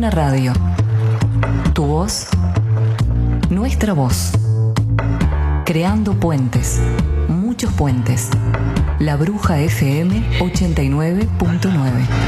Una radio. Tu voz, nuestra voz. Creando puentes, muchos puentes. La Bruja FM 89.9.